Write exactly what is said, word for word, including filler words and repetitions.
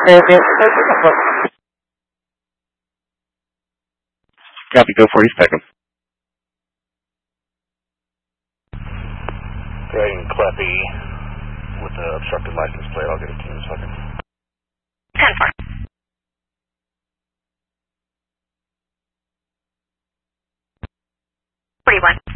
Copy, go for you, Peckham. Dragon Kleppy with the obstructed license plate. I'll get it to you in a second. ten four. forty-one.